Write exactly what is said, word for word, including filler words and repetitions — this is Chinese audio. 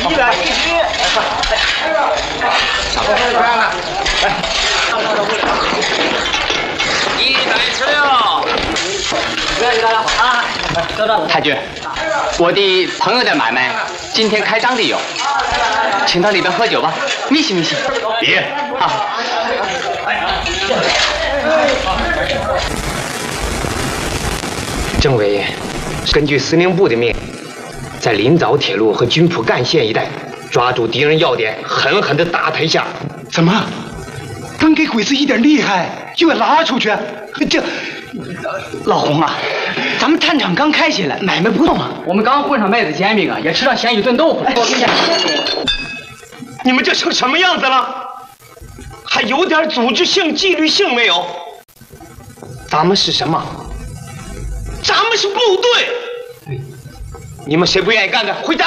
一边一起。上来了，来，一百吃六。不要去打了啊！走着。 太君，我的朋友的买卖今天开张的有，请到里边喝酒吧，密西密西。 别啊。 政委根据司令部的命令，在临枣铁路和军浦干线一带抓住敌人要点，狠狠地打他一下。 怎么？刚给鬼子一点厉害，就要拉出去？这， 老洪啊，咱们探场刚开起来，买卖不动啊。我们刚混上麦子煎饼啊，也吃上咸鱼炖豆腐。哎， 你们这成什么样子了？还有点组织性、纪律性没有？咱们是什么？咱们是部队。你们谁不愿意干的，回家。